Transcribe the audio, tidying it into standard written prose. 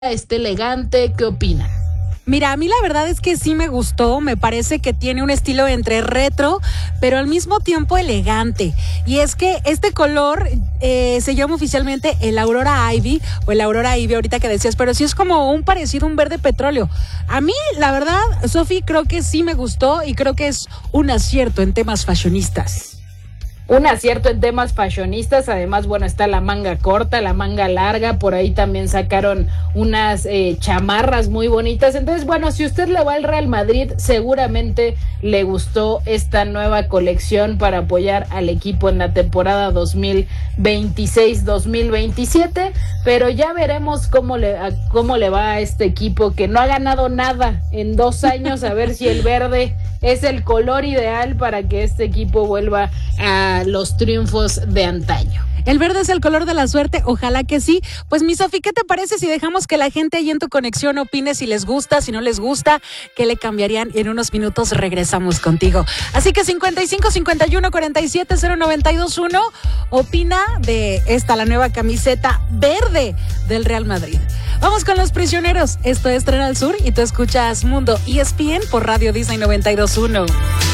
Está elegante, ¿qué opina? Mira, a mí la verdad es que sí me gustó, me parece que tiene un estilo entre retro, pero al mismo tiempo elegante. Y es que este color se llama oficialmente el Aurora Ivy, o el Aurora Ivy ahorita que decías, pero sí es como un parecido a un verde petróleo. A mí, la verdad, Sofi, creo que sí me gustó y creo que es un acierto en temas fashionistas. Un acierto en temas fashionistas, además, bueno, está la manga corta, la manga larga, por ahí también sacaron unas chamarras muy bonitas. Entonces, bueno, si usted le va al Real Madrid, seguramente le gustó esta nueva colección para apoyar al equipo en la temporada 2026-2027, pero ya veremos cómo le va a este equipo que no ha ganado nada en 2 años, a ver si el verde es el color ideal para que este equipo vuelva a los triunfos de antaño. El verde es el color de la suerte, ojalá que sí. Pues mi Sofi, ¿qué te parece si dejamos que la gente ahí en tu conexión opine si les gusta, si no les gusta, qué le cambiarían? Y en unos minutos regresamos contigo. Así que 55 51 47 0921 opina de esta, la nueva camiseta verde del Real Madrid. Vamos con Los Prisioneros. Esto es Tren al Sur y tú escuchas Mundo ESPN por Radio Disney 92.1.